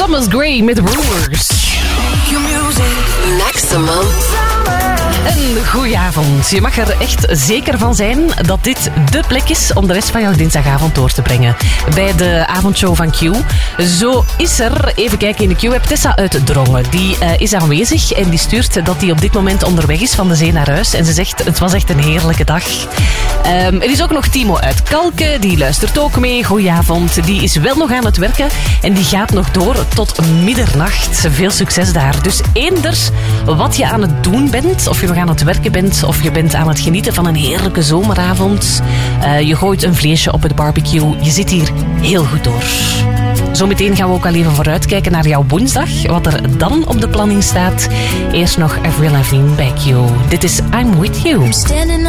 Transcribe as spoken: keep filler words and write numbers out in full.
Thomas Gray met Rumors. Maximum. Een goeie avond. Je mag er echt zeker van zijn dat dit dé plek is om de rest van jouw dinsdagavond door te brengen. Bij de avondshow van Q. Zo is er, even kijken in de Q-app, Tessa uit Drongen. Die uh, is aanwezig en die stuurt dat hij op dit moment onderweg is van de zee naar huis. En ze zegt, het was echt een heerlijke dag. Um, er is ook nog Timo uit Kalken, die luistert ook mee. Goedenavond. Die is wel nog aan het werken en die gaat nog door tot middernacht. Veel succes daar. Dus eenders wat je aan het doen bent, of je nog aan het werken bent, of je bent aan het genieten van een heerlijke zomeravond. Uh, je gooit een vleesje op het barbecue. Je zit hier heel goed door. Zometeen gaan we ook al even vooruitkijken naar jouw woensdag. Wat er dan op de planning staat. Eerst nog Avril Lavigne bij Q. Dit is I'm With You.